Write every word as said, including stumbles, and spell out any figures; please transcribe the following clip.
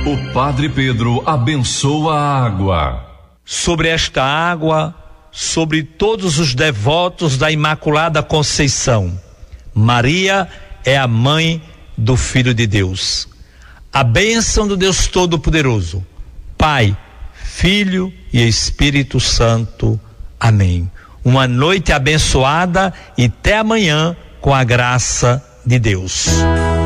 O Padre Pedro abençoa a água. Sobre esta água, sobre todos os devotos da Imaculada Conceição, Maria é a mãe do Filho de Deus. A bênção do Deus Todo-Poderoso, Pai, Filho e Espírito Santo. Amém. Uma noite abençoada e até amanhã com a graça de Deus.